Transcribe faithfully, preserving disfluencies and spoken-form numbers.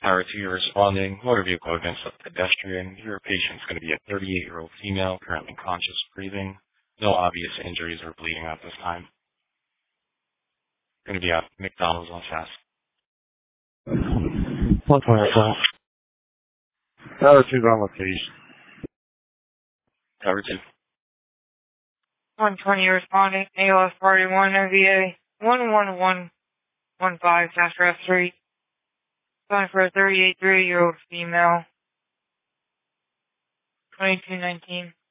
Tower two, you're responding. Motor vehicle against a pedestrian. Your patient's going to be a thirty-eight-year-old female, currently conscious, breathing. No obvious injuries or bleeding at this time. Going to be at McDonald's on Fast. What Tower two's on location. Tower two. one twenty responding. A L S Party one M V A one one one one five Tasker F three. Calling for a thirty-eight-year-old female. twenty-two nineteen.